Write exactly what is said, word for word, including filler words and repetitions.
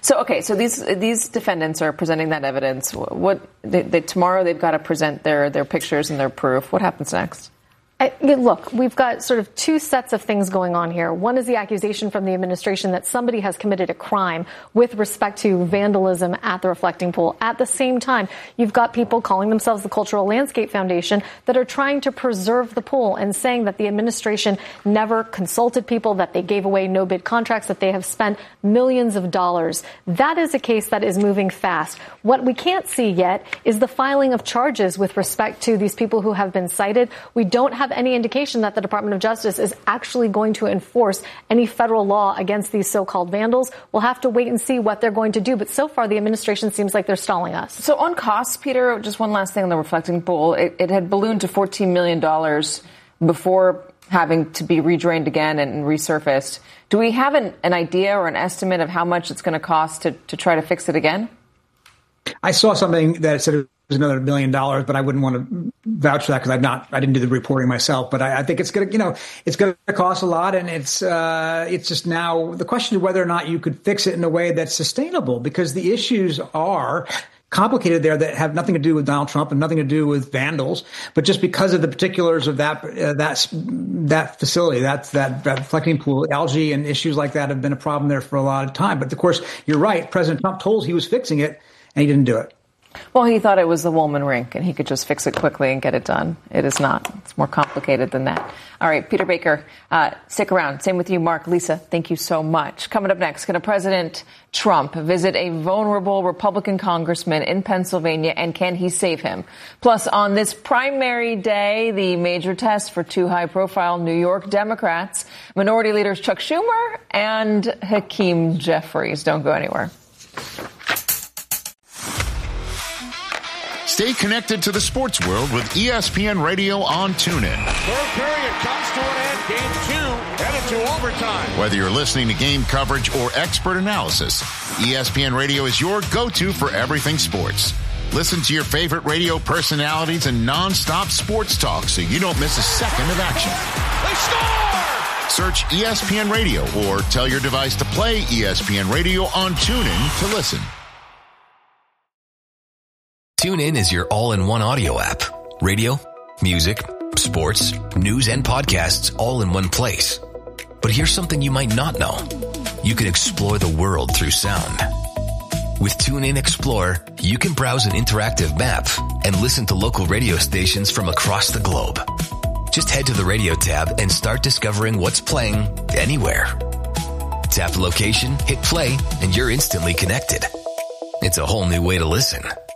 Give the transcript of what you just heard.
So, okay, so these these defendants are presenting that evidence. What they, they, tomorrow they've got to present their, their pictures and their proof. What happens next? I, look, we've got sort of two sets of things going on here. One is the accusation from the administration that somebody has committed a crime with respect to vandalism at the reflecting pool. At the same time, you've got people calling themselves the Cultural Landscape Foundation that are trying to preserve the pool and saying that the administration never consulted people, that they gave away no-bid contracts, that they have spent millions of dollars. That is a case that is moving fast. What we can't see yet is the filing of charges with respect to these people who have been cited. We don't have any indication that the Department of Justice is actually going to enforce any federal law against these so-called vandals. We'll have to wait and see what they're going to do. But so far, the administration seems like they're stalling us. So on costs, Peter, just one last thing on the reflecting pool. It, it had ballooned to fourteen million dollars before having to be redrained again and resurfaced. Do we have an, an idea or an estimate of how much it's going to cost to, to try to fix it again? I saw something that said it was another million dollars, but I wouldn't want to vouch for that because I've not, I didn't do the reporting myself. But I, I think it's going to, you know, it's going to cost a lot, and it's, uh, it's just now the question is whether or not you could fix it in a way that's sustainable, because the issues are complicated there that have nothing to do with Donald Trump and nothing to do with vandals, but just because of the particulars of that uh, that that facility, that, that that reflecting pool, algae and issues like that have been a problem there for a lot of time. But of course, you're right. President Trump told us he was fixing it, and he didn't do it. Well, he thought it was the Woolman rink, and he could just fix it quickly and get it done. It is not. It's more complicated than that. All right, Peter Baker, uh, stick around. Same with you, Mark. Lisa, thank you so much. Coming up next, can President Trump visit a vulnerable Republican congressman in Pennsylvania, and can he save him? Plus, on this primary day, the major test for two high-profile New York Democrats, Minority Leaders Chuck Schumer and Hakeem Jeffries. Don't go anywhere. Stay connected to the sports world with E S P N Radio on TuneIn. Third period comes to an end. Game two headed to overtime. Whether you're listening to game coverage or expert analysis, E S P N Radio is your go-to for everything sports. Listen to your favorite radio personalities and non-stop sports talk so you don't miss a second of action. They score! Search E S P N Radio or tell your device to play E S P N Radio on TuneIn to listen. TuneIn is your all-in-one audio app. Radio, music, sports, news, and podcasts all in one place. But here's something you might not know. You can explore the world through sound. With TuneIn Explore, you can browse an interactive map and listen to local radio stations from across the globe. Just head to the radio tab and start discovering what's playing anywhere. Tap the location, hit play, and you're instantly connected. It's a whole new way to listen.